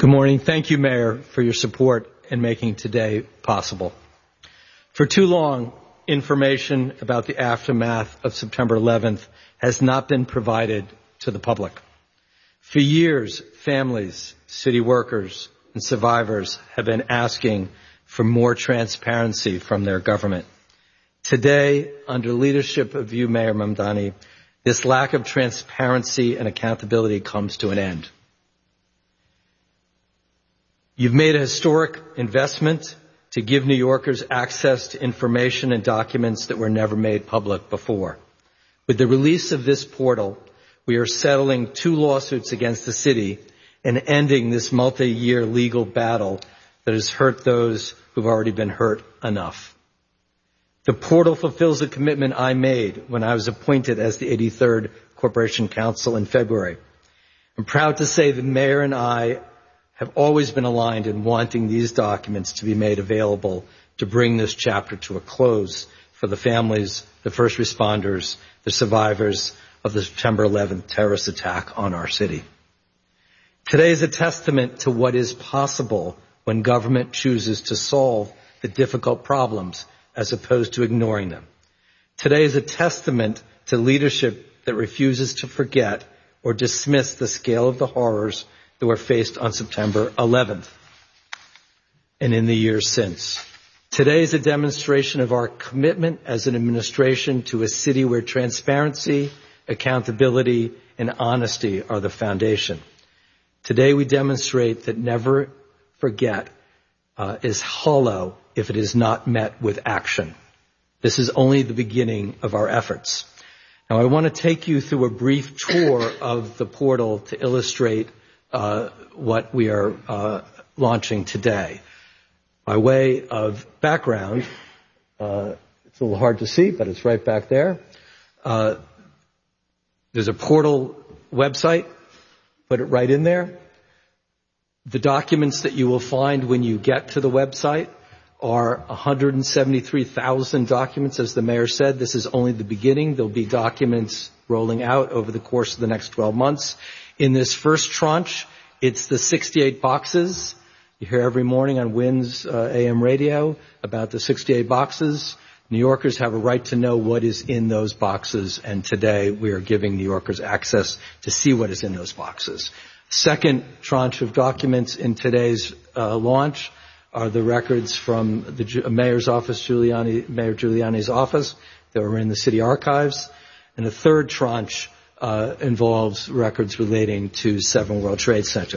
Good morning. Thank you, Mayor, for your support in making today possible. For too long, information about the aftermath of September 11th has not been provided to the public. For years, families, city workers, and survivors have been asking for more transparency from their government. Today, under leadership of you, Mayor Mamdani, this lack of transparency and accountability comes to an end. You've made a historic investment to give New Yorkers access to information and documents that were never made public before. With the release of this portal, we are settling 2 lawsuits against the city and ending this multi-year legal battle that has hurt those who've already been hurt enough. The portal fulfills a commitment I made when I was appointed as the 83rd Corporation Counsel in February. I'm proud to say the Mayor and I have always been aligned in wanting these documents to be made available to bring this chapter to a close for the families, the first responders, the survivors of the September 11th terrorist attack on our city. Today is a testament to what is possible when government chooses to solve the difficult problems as opposed to ignoring them. Today is a testament to leadership that refuses to forget or dismiss the scale of the horrors that were faced on September 11th and in the years since. Today is a demonstration of our commitment as an administration to a city where transparency, accountability, and honesty are the foundation. Today we demonstrate that never forget is hollow if it is not met with action. This is only the beginning of our efforts. Now I want to take you through a brief tour of the portal to illustrate what we are launching today. By way of background, it's a little hard to see, but it's right back there. There's a portal website. Put it right in there. The documents that you will find when you get to the website are 173,000 documents, as the Mayor said. This is only the beginning. There'll be documents rolling out over the course of the next 12 months. In this first tranche, it's the 68 boxes. You hear every morning on WINS AM radio about the 68 boxes. New Yorkers have a right to know what is in those boxes, and today we are giving New Yorkers access to see what is in those boxes. Second tranche of documents in today's launch are the records from the Mayor's office, Mayor Giuliani's office, that were in the city archives. And the third tranche involves records relating to 7 World Trade Center.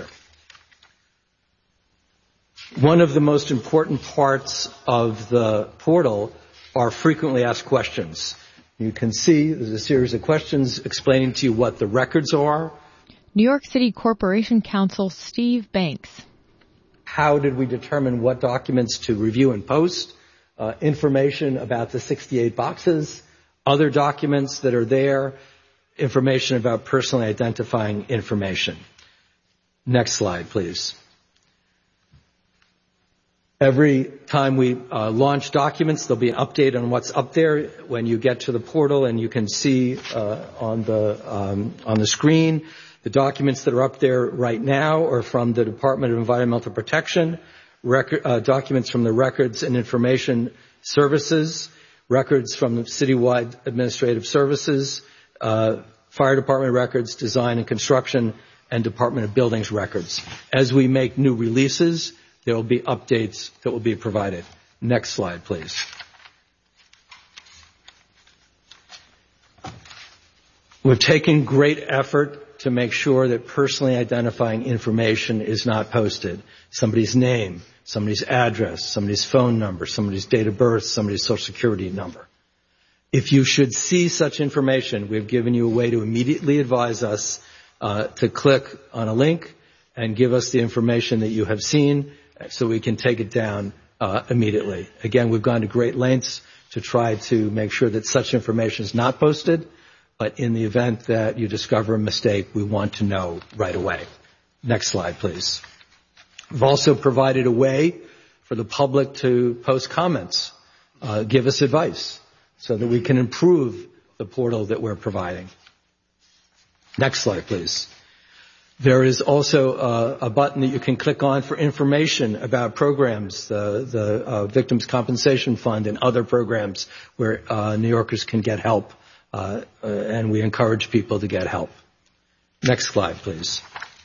One of the most important parts of the portal are frequently asked questions. You can see there's a series of questions explaining to you what the records are. New York City Corporation Counsel Steve Banks. How did we determine what documents to review and post? Information about the 68 boxes, other documents that are there, information about personally identifying information. Next slide, please. Every time we launch documents, there'll be an update on what's up there when you get to the portal, and you can see on the screen the documents that are up there right now are from the Department of Environmental Protection, documents from the Records and Information Services, records from the Citywide Administrative Services, Fire Department records, Design and Construction, and Department of Buildings records. As we make new releases, there will be updates that will be provided. Next slide, please. We're taking great effort to make sure that personally identifying information is not posted. Somebody's name, somebody's address, somebody's phone number, somebody's date of birth, somebody's social security number. If you should see such information, we've given you a way to immediately advise us to click on a link and give us the information that you have seen so we can take it down immediately. Again, we've gone to great lengths to try to make sure that such information is not posted, but in the event that you discover a mistake, we want to know right away. Next slide, please. We've also provided a way for the public to post comments, give us advice, so that we can improve the portal that we're providing. Next slide, please. There is also a button that you can click on for information about programs, the Victims Compensation Fund and other programs where New Yorkers can get help, and we encourage people to get help. Next slide, please.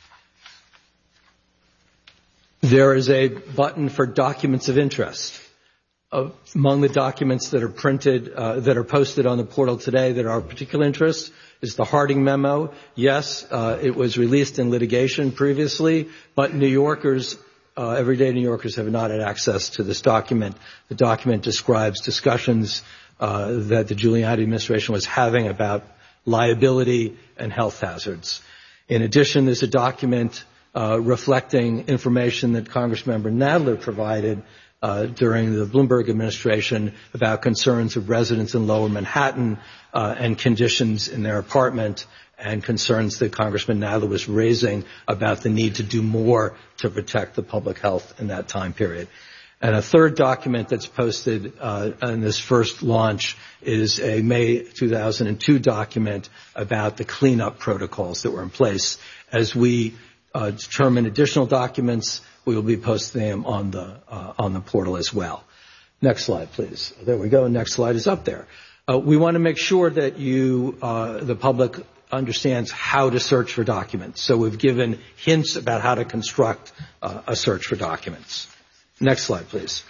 There is a button for documents of interest. Among the documents that are printed, that are posted on the portal today that are of particular interest is the Harding memo. Yes, it was released in litigation previously, but New Yorkers, everyday New Yorkers have not had access to this document. The document describes discussions that the Giuliani administration was having about liability and health hazards. In addition, there's a document reflecting information that Congressmember Nadler provided during the Bloomberg administration about concerns of residents in Lower Manhattan and conditions in their apartment, and concerns that Congressman Nadler was raising about the need to do more to protect the public health in that time period. And a third document that's posted in this first launch is a May 2002 document about the cleanup protocols that were in place. As we determine additional documents, we will be posting them on the portal as well. Next slide, please. There we go. Next slide is up there. We want to make sure that you, the public, understands how to search for documents. So we've given hints about how to construct a search for documents. Next slide, please.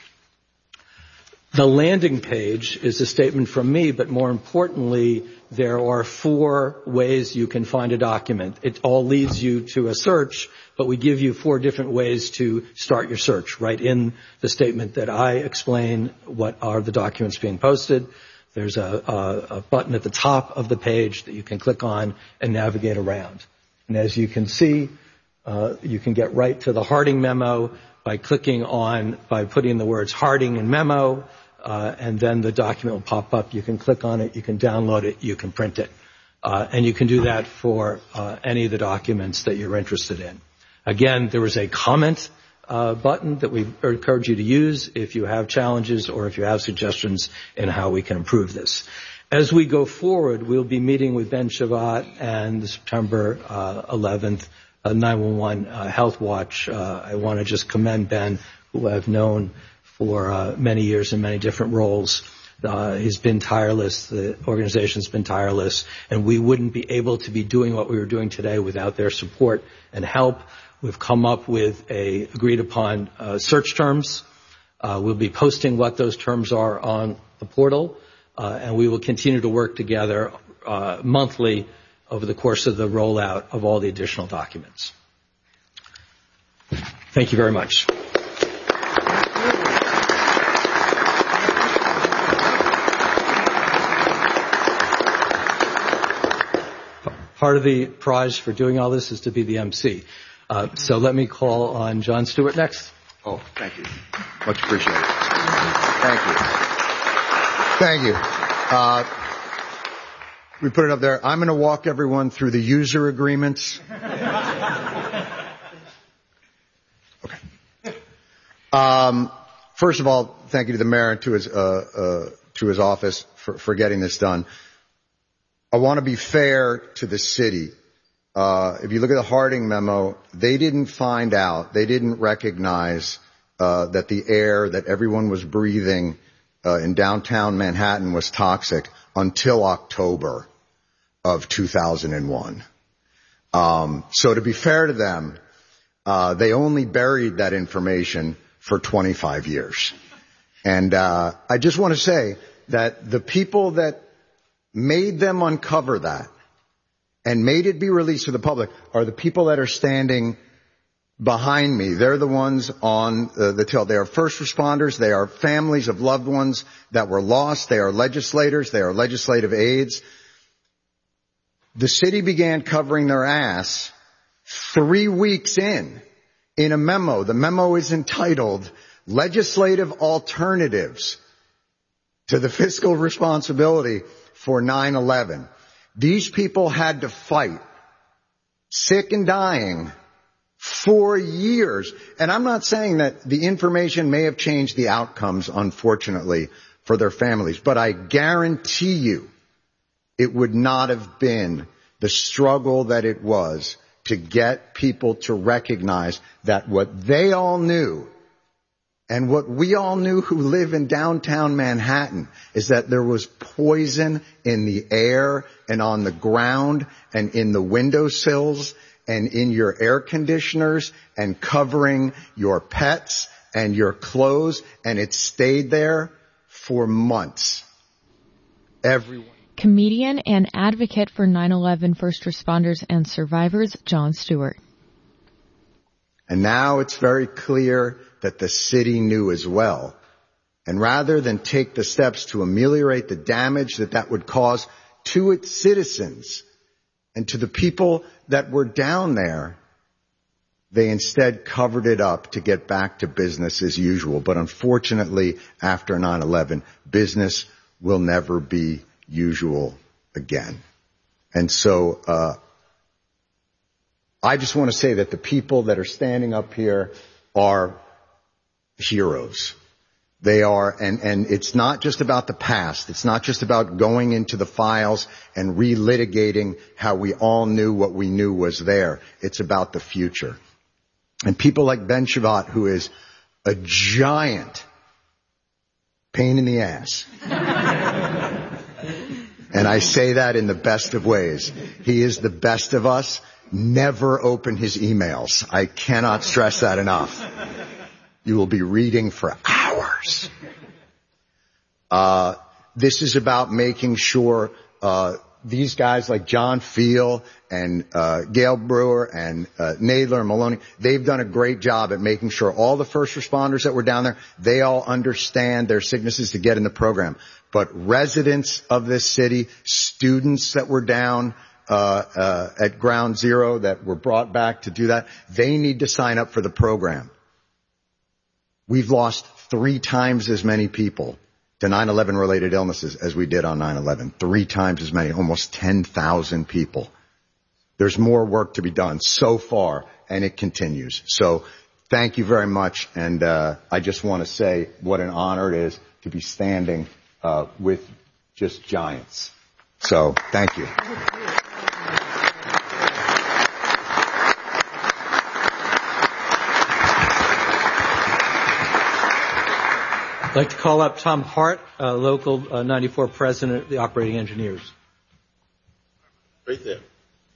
The landing page is a statement from me, but more importantly, there are 4 ways you can find a document. It all leads you to a search, but we give you 4 different ways to start your search. Right in the statement that I explain what are the documents being posted, there's a button at the top of the page that you can click on and navigate around. And as you can see, you can get right to the Harding memo by putting the words Harding and memo, and then the document will pop up. You can click on it, you can download it, you can print it. And you can do that for any of the documents that you're interested in. Again, there is a comment button that we encourage you to use if you have challenges or if you have suggestions in how we can improve this. As we go forward, we'll be meeting with Ben Shavat and the September 11th 911 Health Watch. I want to just commend Ben, who I've known for many years in many different roles. He's been tireless. The organization's been tireless, and we wouldn't be able to be doing what we were doing today without their support and help. We've come up with agreed upon search terms. We'll be posting what those terms are on the portal, and we will continue to work together monthly over the course of the rollout of all the additional documents. Thank you very much. Part of the prize for doing all this is to be the MC. So let me call on John Stewart next. Oh, thank you. Much appreciated. Thank you. Thank you. We put it up there. I'm going to walk everyone through the user agreements. Okay. First of all, thank you to the mayor and to his office for getting this done. I want to be fair to the city. If you look at the Harding memo, they didn't recognize that the air that everyone was breathing in downtown Manhattan was toxic until October of 2001. So to be fair to them, they only buried that information for 25 years. And I just want to say that the people that made them uncover that and made it be released to the public are the people that are standing behind me. They're the ones on the till. They are first responders. They are families of loved ones that were lost. They are legislators. They are legislative aides. The city began covering their ass 3 weeks in a memo. The memo is entitled Legislative Alternatives to the Fiscal Responsibility for 9/11. These people had to fight, sick and dying, for years. And I'm not saying that the information may have changed the outcomes, unfortunately, for their families, but I guarantee you it would not have been the struggle that it was to get people to recognize that what they all knew and what we all knew who live in downtown Manhattan is that there was poison in the air and on the ground and in the windowsills and in your air conditioners and covering your pets and your clothes, and it stayed there for months. Everyone. Comedian and advocate for 9/11 first responders and survivors, Jon Stewart. And now it's very clear that the city knew as well. And rather than take the steps to ameliorate the damage that would cause to its citizens and to the people that were down there, they instead covered it up to get back to business as usual. But unfortunately, after 9/11, business will never be usual again. And so I just want to say that the people that are standing up here are heroes. They are, and it's not just about the past. It's not just about going into the files and relitigating how we all knew what we knew was there. It's about the future. And people like Ben Shabbat, who is a giant pain in the ass. And I say that in the best of ways. He is the best of us. Never open his emails. I cannot stress that enough. You will be reading for hours. This is about making sure these guys like John Feel and Gail Brewer and Nadler and Maloney, they've done a great job at making sure all the first responders that were down there, they all understand their sicknesses to get in the program. But residents of this city, students that were down at Ground Zero that were brought back to do that, they need to sign up for the program. We've lost 3 times as many people to 9/11 related illnesses as we did on 9/11. 3 times as many, almost 10,000 people. There's more work to be done so far, and it continues. So thank you very much, and I just want to say what an honor it is to be standing with just giants. So thank you. I'd like to call up Tom Hart, local 94 president of the operating engineers. Right there.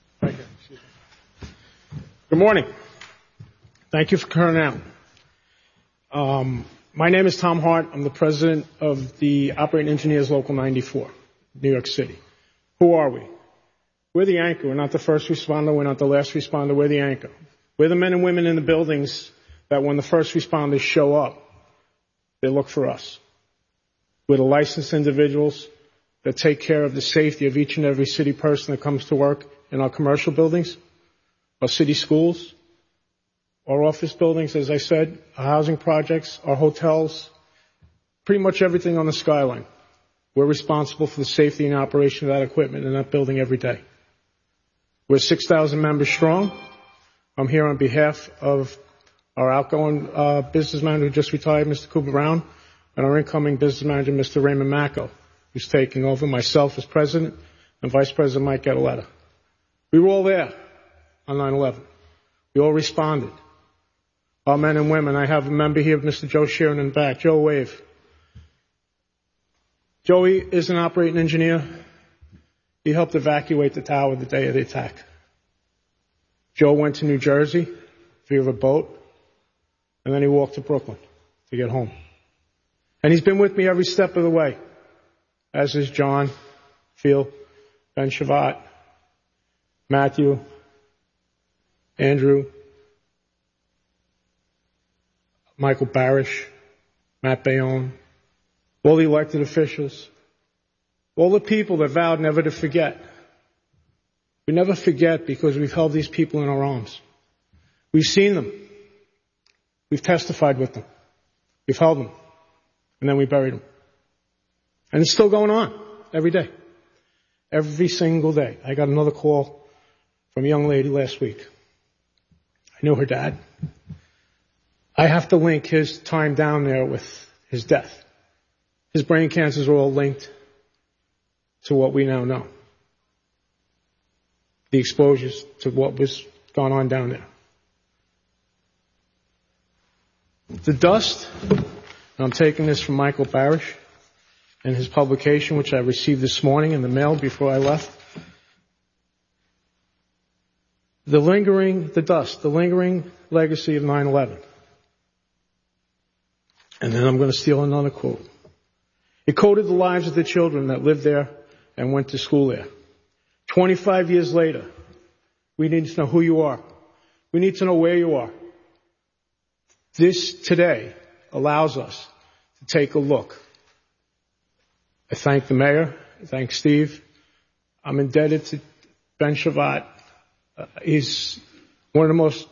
Good morning. Thank you for coming out. My name is Tom Hart. I'm the president of the operating engineers, local 94, New York City. Who are we? We're the anchor. We're not the first responder. We're not the last responder. We're the anchor. We're the men and women in the buildings that when the first responders show up, they look for us. We're the licensed individuals that take care of the safety of each and every city person that comes to work in our commercial buildings, our city schools, our office buildings, as I said, our housing projects, our hotels, pretty much everything on the skyline. We're responsible for the safety and operation of that equipment in that building every day. We're 6,000 members strong. I'm here on behalf of our outgoing business manager who just retired, Mr. Cooper Brown, and our incoming business manager, Mr. Raymond Macco, who's taking over, myself as president, and Vice President Mike Gadaletta. We were all there on 9/11. We all responded. Our men and women. I have a member here, Mr. Joe Sheeran in the back. Joe, wave. Joey is an operating engineer. He helped evacuate the tower the day of the attack. Joe went to New Jersey via a boat, and then he walked to Brooklyn to get home. And he's been with me every step of the way, as is John Feel, Ben Shabbat, Matthew, Andrew, Michael Barish, Matt Bayonne, all the elected officials, all the people that vowed never to forget. We never forget because we've held these people in our arms. We've seen them. We've testified with them. We've held them. And then we buried them. And it's still going on every day. Every single day. I got another call from a young lady last week. I knew her dad. I have to link his time down there with his death. His brain cancers are all linked to what we now know. The exposures to what was gone on down there. The dust, and I'm taking this from Michael Barish and his publication, which I received this morning in the mail before I left. The lingering legacy of 9/11. And then I'm going to steal another quote. It quoted the lives of the children that lived there and went to school there. 25 years later, we need to know who you are. We need to know where you are. This today allows us to take a look. I thank the mayor. I thank Steve. I'm indebted to Ben Shavat. He's one of the most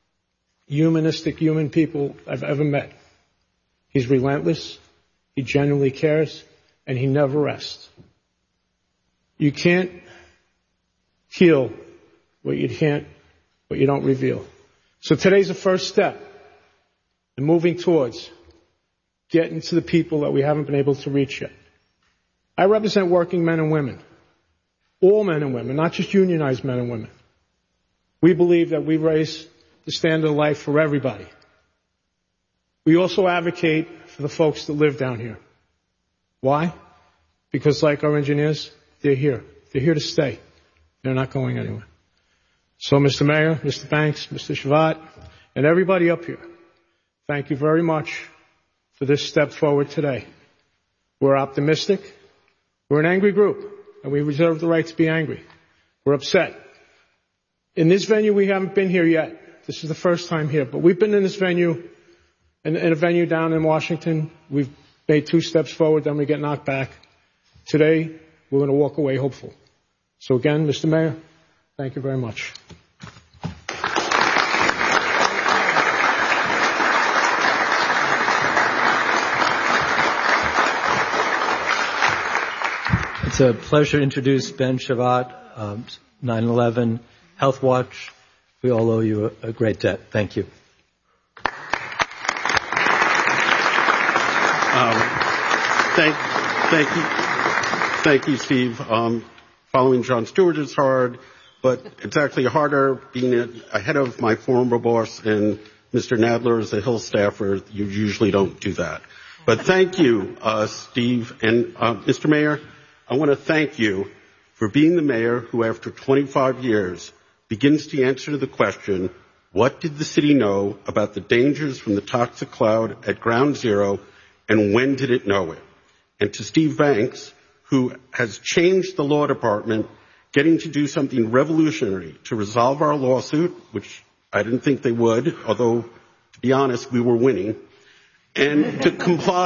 human people I've ever met. He's relentless. He genuinely cares, and he never rests. You can't heal what you don't reveal. So today's the first step in moving towards getting to the people that we haven't been able to reach yet. I represent working men and women, all men and women, not just unionized men and women. We believe that we raise the standard of life for everybody. We also advocate for the folks that live down here. Why? Because like our engineers, they're here. They're here to stay. They're not going anywhere. So Mr. Mayor, Mr. Banks, Mr. Shavat, and everybody up here, thank you very much for this step forward today. We're optimistic. We're an angry group, and we reserve the right to be angry. We're upset. In this venue, we haven't been here yet. This is the first time here, but we've been in this venue, in a venue down in Washington. We've made 2 steps forward, then we get knocked back. Today, we're going to walk away hopeful. So again, Mr. Mayor, thank you very much. It's a pleasure to introduce Ben Shavat, 9/11 Health Watch. We all owe you a great debt. Thank you. Thank you, Steve. Following Jon Stewart is hard, but it's actually harder being ahead of my former boss and Mr. Nadler as a Hill staffer. You usually don't do that. But thank you, Steve. And Mr. Mayor, I want to thank you for being the mayor who, after 25 years, begins to answer the question, what did the city know about the dangers from the toxic cloud at Ground Zero, and when did it know it? And to Steve Banks, who has changed the law department, getting to do something revolutionary to resolve our lawsuit, which I didn't think they would, although, to be honest, we were winning, and to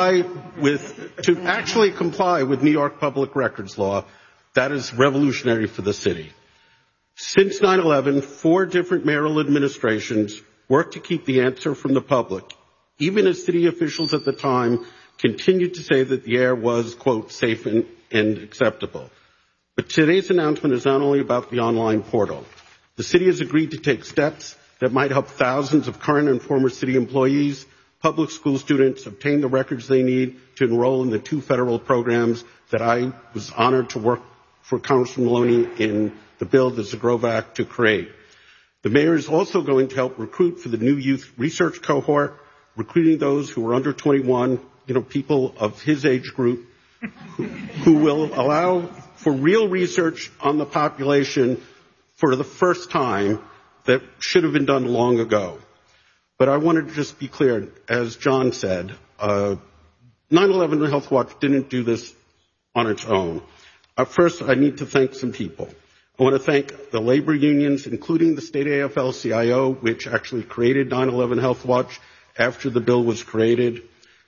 actually comply with New York Public Records Law. That is revolutionary for the city. Since 9/11, 4 different mayoral administrations worked to keep the answer from the public, even as city officials at the time continued to say that the air was, quote, safe and acceptable. But today's announcement is not only about the online portal. The city has agreed to take steps that might help thousands of current and former city employees, public school students obtain the records they need to enroll in the 2 federal programs that I was honored to work for Congressman Maloney in the bill that Zagrove Act to create. The mayor is also going to help recruit for the new youth research cohort, recruiting those who are under 21, people of his age group, who will allow for real research on the population for the first time that should have been done long ago. But I wanted to just be clear, as John said, 9/11 Health Watch didn't do this on its own. First, I need to thank some people. I want to thank the labor unions, including the state AFL-CIO, which actually created 9/11 Health Watch after the bill was created.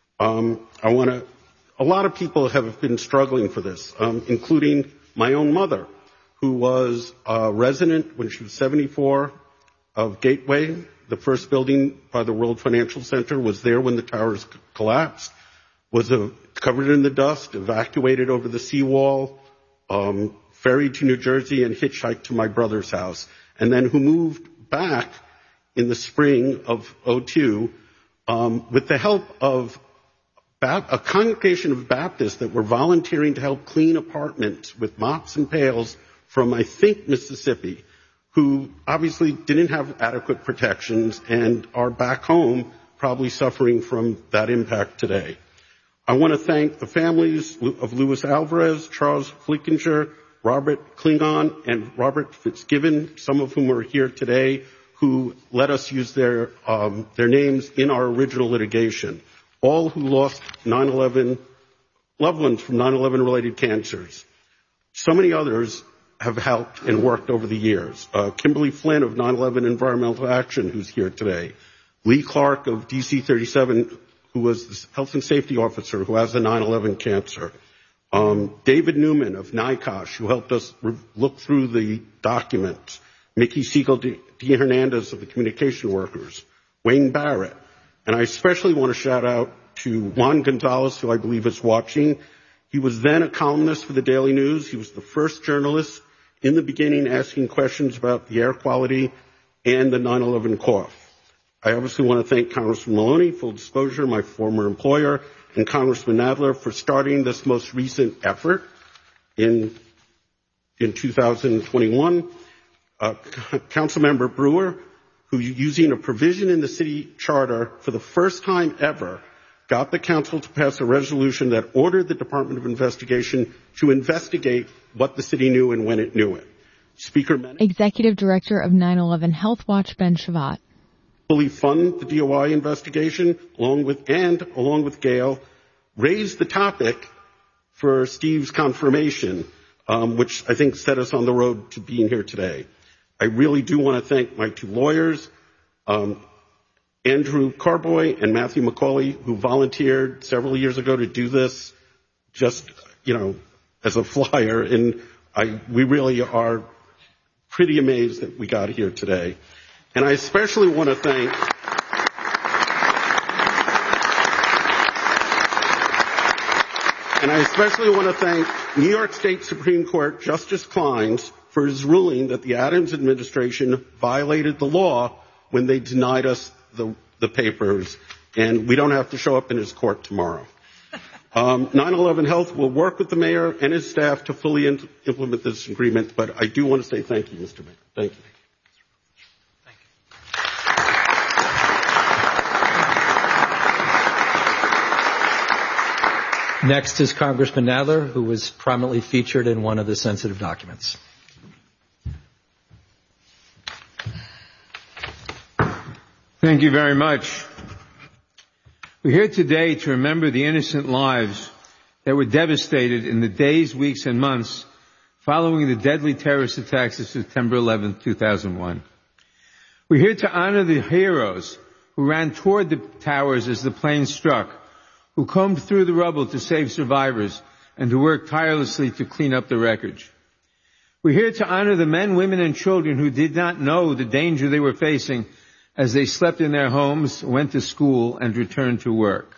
A lot of people have been struggling for this, including my own mother, who was a resident when she was 74 of Gateway. The first building by the World Financial Center was there when the towers collapsed, was covered in the dust, evacuated over the seawall, ferried to New Jersey and hitchhiked to my brother's house, and then who moved back in the spring of 2002 with the help of a congregation of Baptists that were volunteering to help clean apartments with mops and pails from, I think, Mississippi, who obviously didn't have adequate protections and are back home probably suffering from that impact today. I want to thank the families of Luis Alvarez, Charles Flickinger, Robert Klingon, and Robert Fitzgibbon, some of whom are here today, who let us use their names in our original litigation. All who lost 9/11 loved ones from 9/11 related cancers. So many others have helped and worked over the years. Kimberly Flynn of 9/11 Environmental Action, who's here today. Lee Clark of DC 37, who was the health and safety officer who has the 9/11 cancer. David Newman of NICOSH, who helped us look through the documents. Mickey Siegel D. Hernandez of the communication workers. Wayne Barrett. And I especially want to shout out to Juan Gonzalez, who I believe is watching. He was then a columnist for the Daily News. He was the first journalist in the beginning asking questions about the air quality and the 9/11 cough. I obviously want to thank Congressman Maloney, full disclosure, my former employer, and Congressman Nadler for starting this most recent effort in 2021. Councilmember Brewer, who, using a provision in the city charter for the first time ever, got the council to pass a resolution that ordered the Department of Investigation to investigate what the city knew and when it knew it. Speaker Menek, Executive Director of 9/11 Health Watch, Ben Shavat. Fully fund the DOI investigation, along with Gail, raised the topic for Steve's confirmation, which I think set us on the road to being here today. I really do want to thank my two lawyers, Andrew Carboy and Matthew McCauley, who volunteered several years ago to do this just, as a flyer. And we really are pretty amazed that we got here today. And I especially want to thank New York State Supreme Court Justice Kleins for his ruling that the Adams administration violated the law when they denied us the papers, and we don't have to show up in his court tomorrow. 9/11 Health will work with the mayor and his staff to fully implement this agreement, but I do want to say thank you, Mr. Mayor. Thank you. Next is Congressman Nadler, who was prominently featured in one of the sensitive documents. Thank you very much. We're here today to remember the innocent lives that were devastated in the days, weeks, and months following the deadly terrorist attacks of September 11, 2001. We're here to honor the heroes who ran toward the towers as the plane struck, who combed through the rubble to save survivors, and who worked tirelessly to clean up the wreckage. We're here to honor the men, women, and children who did not know the danger they were facing as they slept in their homes, went to school, and returned to work.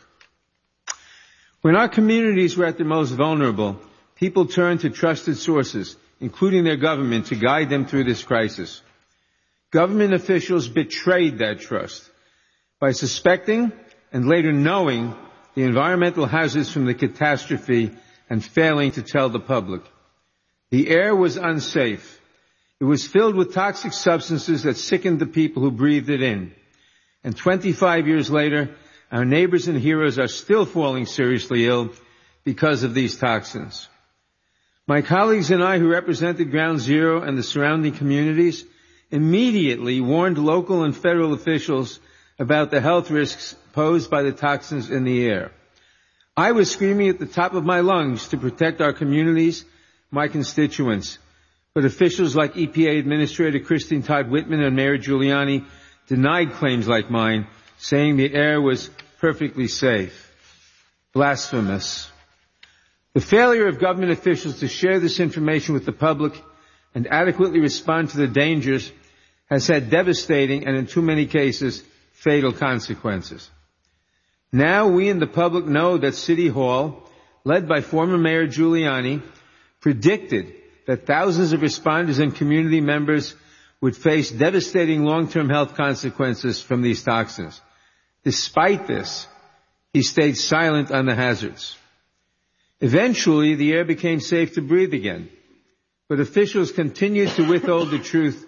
When our communities were at their most vulnerable, people turned to trusted sources, including their government, to guide them through this crisis. Government officials betrayed that trust by suspecting and later knowing the environmental hazards from the catastrophe and failing to tell the public. The air was unsafe. It was filled with toxic substances that sickened the people who breathed it in. And 25 years later, our neighbors and heroes are still falling seriously ill because of these toxins. My colleagues and I, who represented Ground Zero and the surrounding communities, immediately warned local and federal officials about the health risks posed by the toxins in the air. I was screaming at the top of my lungs to protect our communities, my constituents, but officials like EPA Administrator Christine Todd Whitman and Mayor Giuliani denied claims like mine, saying the air was perfectly safe. Blasphemous. The failure of government officials to share this information with the public and adequately respond to the dangers has had devastating and, in too many cases, fatal consequences. Now we in the public know that City Hall, led by former Mayor Giuliani, predicted that thousands of responders and community members would face devastating long-term health consequences from these toxins. Despite this, he stayed silent on the hazards. Eventually, the air became safe to breathe again, but officials continued to withhold the truth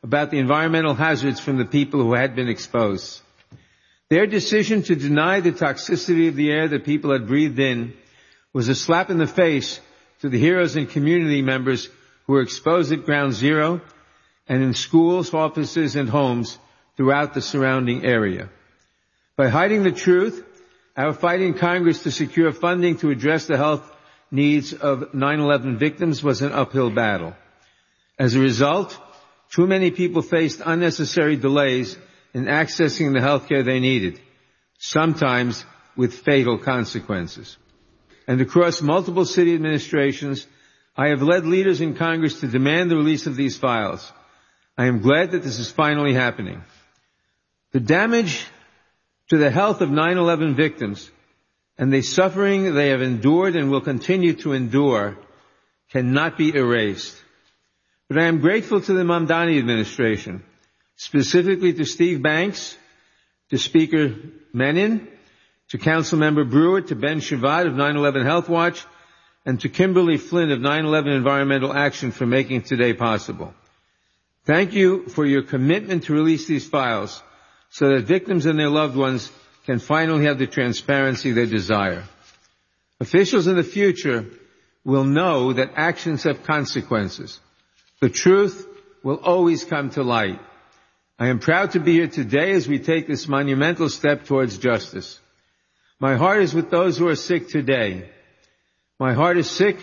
about the environmental hazards from the people who had been exposed. Their decision to deny the toxicity of the air that people had breathed in was a slap in the face to the heroes and community members who were exposed at Ground Zero and in schools, offices, and homes throughout the surrounding area. By hiding the truth, our fight in Congress to secure funding to address the health needs of 9/11 victims was an uphill battle. As a result, too many people faced unnecessary delays in accessing the health care they needed, sometimes with fatal consequences. And across multiple city administrations, I have led leaders in Congress to demand the release of these files. I am glad that this is finally happening. The damage to the health of 9/11 victims and the suffering they have endured and will continue to endure cannot be erased. But I am grateful to the Mamdani administration, specifically to Steve Banks, to Speaker Menon, to Councilmember Brewer, to Ben Shabbat of 9/11 Health Watch, and to Kimberly Flynn of 9/11 Environmental Action for making today possible. Thank you for your commitment to release these files so that victims and their loved ones can finally have the transparency they desire. Officials in the future will know that actions have consequences. The truth will always come to light. I am proud to be here today as we take this monumental step towards justice. My heart is with those who are sick today. My heart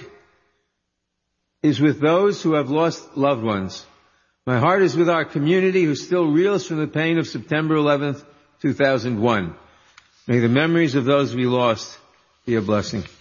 is with those who have lost loved ones. My heart is with our community who still reels from the pain of September 11th, 2001. May the memories of those we lost be a blessing.